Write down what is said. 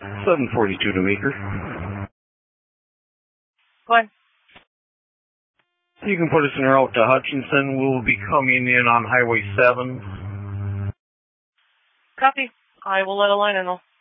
742 to Meeker. Go ahead. You can put us in route to Hutchinson. We'll be coming in on Highway 7. Copy. I will let a line in know.